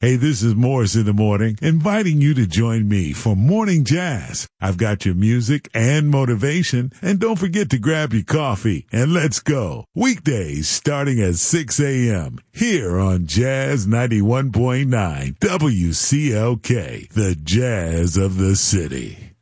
Hey, this is Morris in the Morning, inviting you to join me for Morning Jazz. I've got your music and motivation, and don't forget to grab your coffee and let's go. Weekdays starting at 6 a.m. here on Jazz 91.9 WCLK, the Jazz of the City.